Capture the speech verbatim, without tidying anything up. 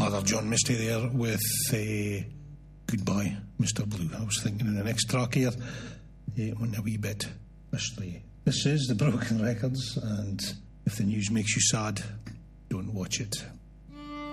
Father John Misty there with uh, Goodbye, Mister Blue. I was thinking in the next track here, uh, on a wee bit astray. This is The Broken Records, and if the news makes you sad, don't watch it.